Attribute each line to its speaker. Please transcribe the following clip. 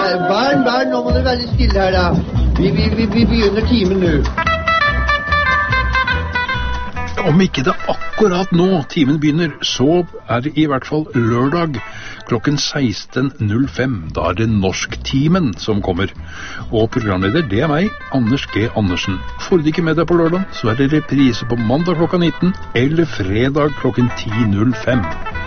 Speaker 1: Barn, nå må du være stille her da. Vi begynner timen nå.
Speaker 2: Om ikke det akkurat nå timen begynner, så er det i hvert fall lørdag klokken 16.05. Da er det Norsktimen som kommer. Og programleder, det er meg, Anders G. Andersen. Får du ikke med deg på lørdag, så er det reprise på mandag klokka 19 eller fredag klokken 10.05.